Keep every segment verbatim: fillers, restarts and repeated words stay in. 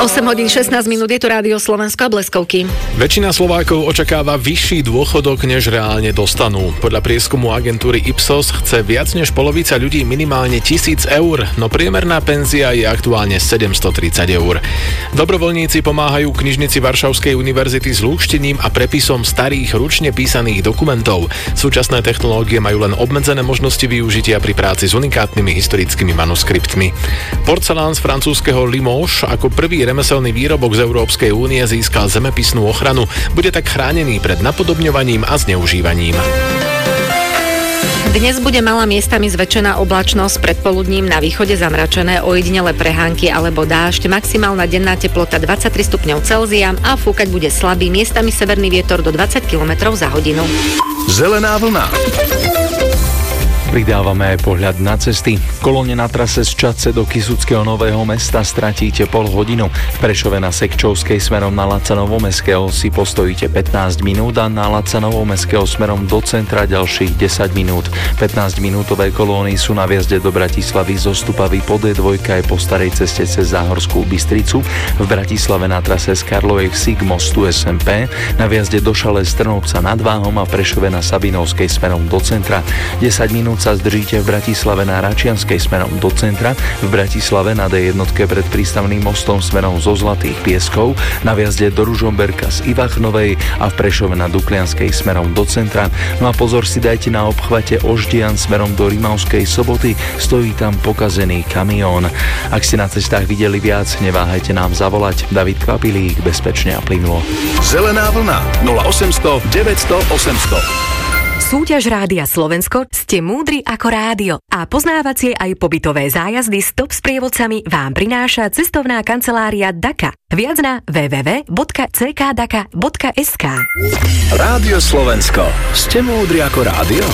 osem hodín šestnásť minút, je to Rádio Slovensko a Bleskovky. Väčšina Slovákov očakáva vyšší dôchodok, než reálne dostanú. Podľa prieskumu agentúry Ipsos chce viac než polovica ľudí minimálne tisíc eur, no priemerná penzia je aktuálne sedemstotridsať eur. Dobrovoľníci pomáhajú knižnici Varšavskej univerzity s lúštením a prepisom starých ručne písaných dokumentov. Súčasné technológie majú len obmedzené možnosti využitia pri práci s unikátnymi historickými manuskriptmi. Porcelán z francúzskeho Limoges ako prvý remeselný výrobok z Európskej únie získal zemepisnú ochranu. Bude tak chránený pred napodobňovaním a zneužívaním. Dnes bude malá miestami zväčšená oblačnosť, predpoludním na východe zamračené, ojedinele prehánky alebo dážď, maximálna denná teplota dvadsaťtri stupňov Celzia a fúkať bude slabý, miestami severný vietor do dvadsať kilometrov za hodinu. Zelená vlna. Pridávame aj pohľad na cesty. V kolóne na trase z Čadce do Kysuckého Nového Mesta stratíte pol hodinu. V Prešove na Sekčovskej smerom na Laca-Novomestského si postojíte pätnásť minút a na Laca-Novomestského smerom do centra ďalších desať minút. pätnásťminútové kolóny sú na vjazde do Bratislavy zo Stupavy po dé dva aj po starej ceste cez Záhorskú Bystricu, v Bratislave na trase z Karlovej Vsi k mostu es em pé, na vjazde do Šale z Trnovca nad Váhom a v Prešove na Sabinovskej smerom do centra. desať minút sa zdržíte v Bratislave na Račianskej smerom do centra, v Bratislave na dé jedna pred prístavným mostom smerom zo Zlatých Pieskov, na vjazde do Ružomberka z Ivachnovej a v Prešove na Duklianskej smerom do centra. No a pozor si dajte na obchvate Oždian smerom do Rimavskej Soboty, stojí tam pokazený kamión. Ak ste na cestách videli viac, neváhajte nám zavolať. David Kvapilík, bezpečne a plynulo. Zelená vlna nula osemsto deväťsto osemsto. Súťaž Rádia Slovensko Ste múdri ako rádio a poznávacie aj pobytové zájazdy s top sprievodcami vám prináša cestovná kancelária Daka. Viac na w w w bodka c k daka bodka es ká. Rádio Slovensko. Ste múdri ako rádio?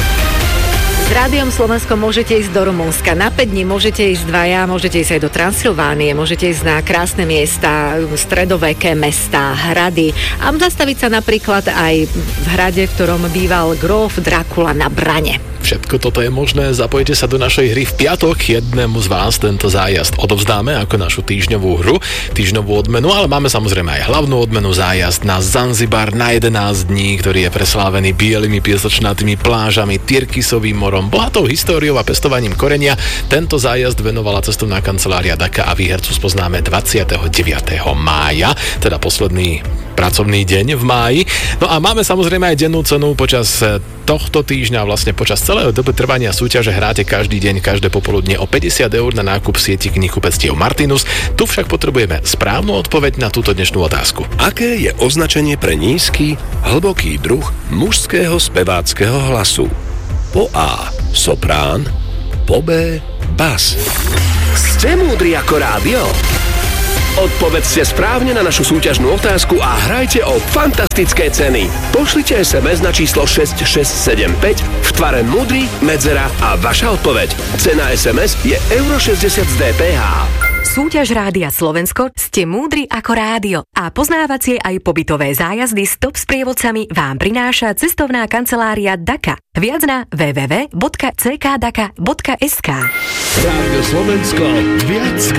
S Rádiom Slovensko môžete ísť do Rumunska. Na päť dní môžete ísť dvaja, môžete ísť aj do Transylvánie, môžete ísť na krásne miesta, stredoveké mestá, hrady a zastaviť sa napríklad aj v hrade, v ktorom býval gróf Drakula na Brane. Všetko toto je možné, zapojte sa do našej hry v piatok, jednému z vás tento zájazd odovzdáme ako našu týždňovú hru, týždňovú odmenu, ale máme samozrejme aj hlavnú odmenu, zájazd na Zanzibar na jedenásť dní, ktorý je preslávený bielými piesočnatými plážami, Tyrkisovým morom, bohatou históriou a pestovaním korenia. Tento zájazd venovala cestovná kancelária Daka a výhercu spoznáme dvadsiateho deviateho mája, teda posledný pracovný deň v máji. No a máme samozrejme aj dennú cenu počas tohto týždňa, vlastne počas celého doby trvania súťaže hráte každý deň, každé popoludne o päťdesiat eur na nákup v sieti knihkupectiev Martinus. Tu však potrebujeme správnu odpoveď na túto dnešnú otázku. Aké je označenie pre nízky, hlboký druh mužského speváckeho hlasu? Po A. Soprán, po B. Bas. Ste múdri ako rádio? Odpovedzte správne na našu súťažnú otázku a hrajte o fantastické ceny. Pošlite es em es na číslo šesť šesť sedem päť v tvare múdry, medzera a vaša odpoveď. Cena es em es je euro šesťdesiat z dé pé há. Súťaž Rádia Slovensko Ste múdri ako rádio a poznávacie aj pobytové zájazdy s top sprievodcami vám prináša cestovná kancelária Daka. Viac na w w w bodka c k daka bodka es ká. Rádio Slovensko viac